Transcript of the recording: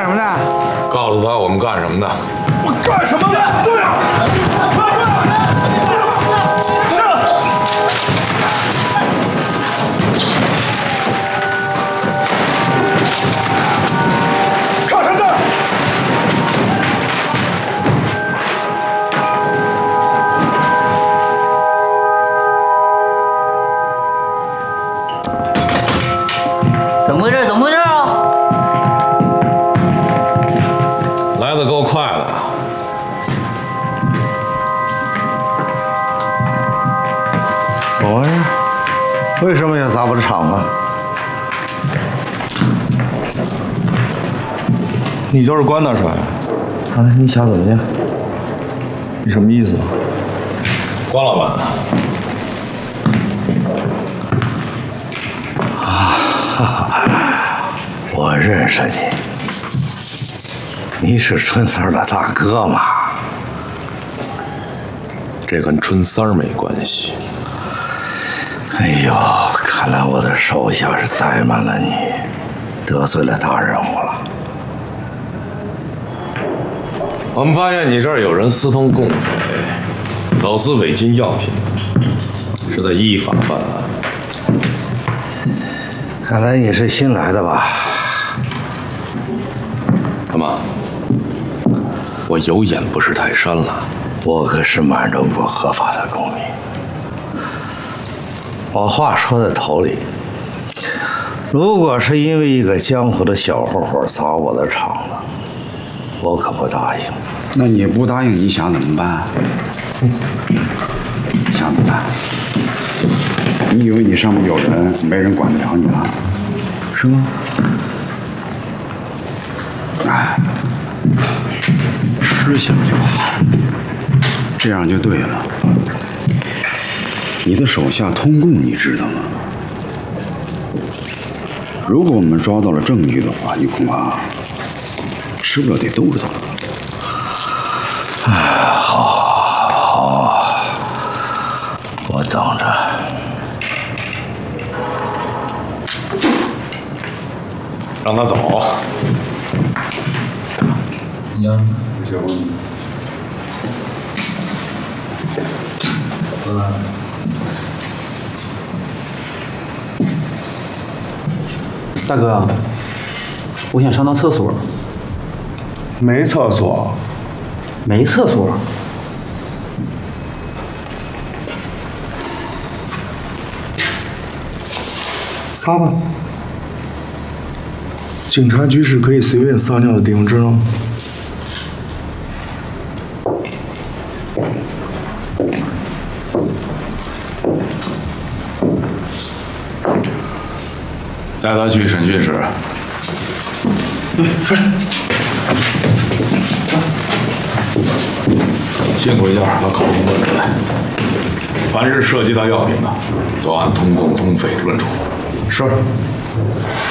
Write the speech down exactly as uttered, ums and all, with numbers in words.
什么的？ 告诉他我们干什么的。 我干什么的？对呀。上身子！ 怎么回事？怎么回事啊？ 来的够快的。 怎么回事？为什么要砸我的场啊？ 你就是关大帅啊？你想怎么的？ 你什么意思？ 关老板。 我认识你，你是春三的大哥吗？ 这跟春三没关系。 哎呦，看来我的手下是怠慢了你，得罪了大人物了。 我们发现你这儿有人私通共匪，走私违禁药品，是在依法办案。 看来你是新来的吧？ 干嘛？我有眼不识泰山了。 我可是满洲国合法的公民。我话说在头里，如果是因为一个江湖的小混混砸我的场子，我可不答应。 那你不答应，你想怎么办？想怎么办？你以为你上面有人，没人管得了你了，是吗？哎，思想就好，这样就对了。你的手下通共，你知道吗？如果我们抓到了证据的话，你恐怕吃不了这兜着走。 哎，好，好，我等着。 让他走。 你要就大哥，我想上趟厕所。 没厕所。 没厕所。 擦吧。警察局是可以随便撒尿的地方，知道吗？ 带他去审讯室。 对，是。 辛苦一下，把口供问出来。凡是涉及到药品的，都按通共通匪论处。 是。